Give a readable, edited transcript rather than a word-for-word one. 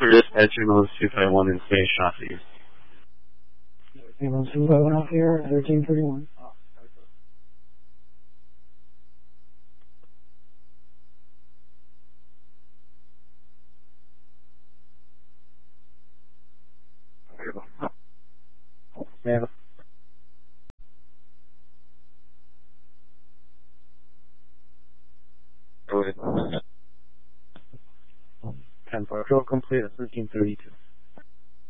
for dispatch, ambulance 251 in space chassis. Ambulance 251 off here, 1331. Yeah. 10-4, complete at 1332.